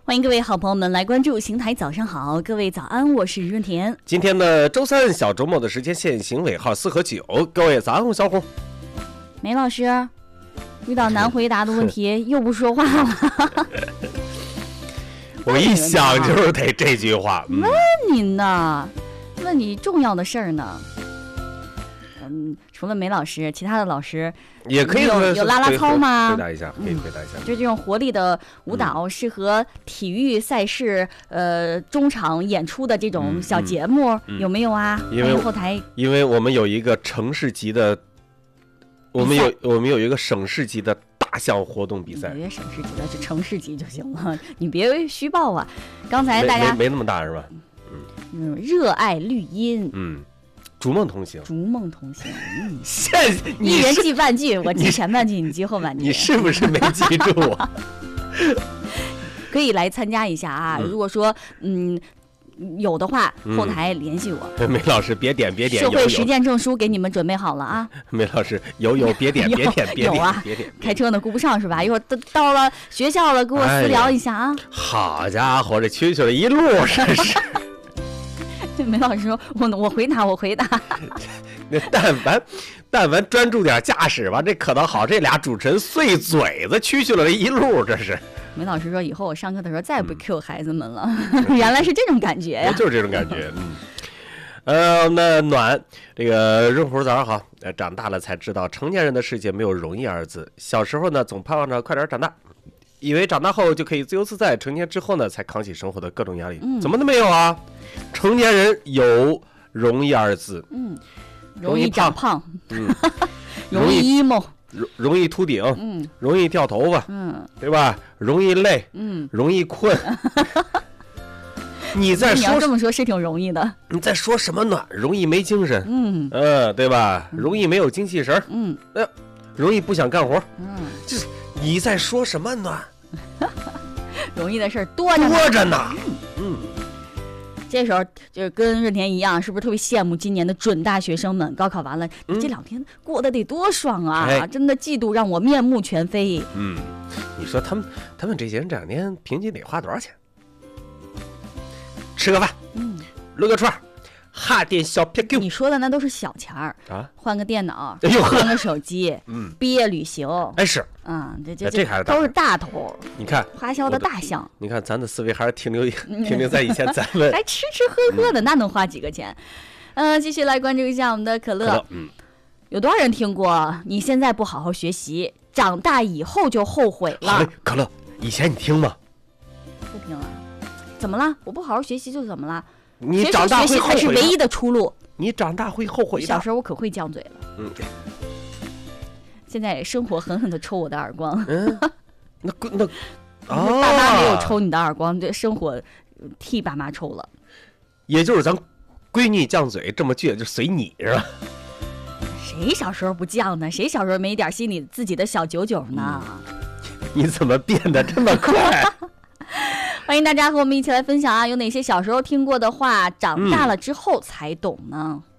欢迎各位好朋友们来关注邢台早上好，各位早安，我是润田。 今天的周三小周末的时间，限行尾号4和9，各位早安，小红。 梅老师，遇到难回答的问题又不说话了。 我一想就是得这句话。 问您呢？问你重要的事儿呢？除了梅老师，其他的老师也可以有拉拉操吗？ 回答一下，可以回答一下。 就这种活力的舞蹈，适合体育赛事中场演出的这种小节目，有没有啊？ 因为后台， 因为我们有一个城市级的，我们有一个省市级的大项活动比赛。 别省市级的，就城市级就行了，你别虚报啊。刚才大家没那么大是吧？ 热爱绿荫， 逐梦同行， 逐梦同行。 一人记半句，我记前半句，你记后半句。 你是不是没记住啊？ 可以来参加一下啊！如果说有的话，后台联系我。 梅老师别点， 社会实践证书给你们准备好了啊！ 梅老师有别点， 有啊！开车呢顾不上是吧？一会儿到了学校了，跟我私聊一下啊！ 好家伙，这蛐蛐的一路真是。 梅老师说：“我回答。 那但凡专注点驾驶吧，这可倒好。这俩主持人碎嘴子蛐蛐了一路，这是。” 梅老师说：“以后我上课的时候再也不 Q 孩子们了。”原来是这种感觉呀！ 就是这种感觉。那暖这个润虎早上好。长大了才知道，成年人的世界没有容易二字。小时候呢，总盼望着快点长大。以为长大后就可以自由自在，成年之后呢，才扛起生活的各种压力。怎么都没有啊？成年人有容易二字， 容易长胖，容易 emo， 容易秃顶，容易掉头发，对吧？容易累，容易困。你要这么说，是挺容易的。 你在说什么暖？容易没精神，对吧？容易没有精气神，容易不想干活，就是你在说什么暖？ 容易的事多着呢。这时候就跟润田一样，是不是特别羡慕今年的准大学生们？高考完了，这2天过得得多爽啊！真的嫉妒让我面目全非。 你说他们这些人这2年平均得花多少钱？吃个饭，撸个串，哈点小屁股。 你说的那都是小钱儿啊！换个电脑，换个手机，毕业旅行， 是， 这还是都是大头。 你看花销的大项， 你看咱的思维还是停留在以前咱们还吃喝喝的，那能花几个钱？继续来关注一下我们的可乐。有多少人听过？你现在不好好学习，长大以后就后悔了。 好嘞，可乐，以前你听吗？ 不听了。怎么了？我不好好学习就怎么了？ 你长大会后悔才是唯一的出路。 你长大会后悔的。 小时候我可会犟嘴了。现在生活狠狠地抽我的耳光。 那爸妈没有抽你的耳光，这生活替爸妈抽了。 也就是咱闺女犟嘴这么倔，就随你是吧？ 谁小时候不犟呢？谁小时候没一点心里自己的小九九呢？ 你怎么变得这么快？ 欢迎大家和我们一起来分享啊，有哪些小时候听过的话，长大了之后才懂呢？